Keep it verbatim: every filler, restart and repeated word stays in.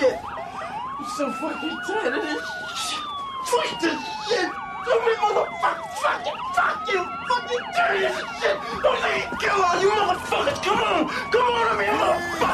shit. I'm so fucking tired of this shit. Fuck this shit. Don't be motherfucker. Fuck it. Fuck you. Fucking dirty as shit. Don't let me kill all you motherfuckers. Come on. Come on to me, motherfucker.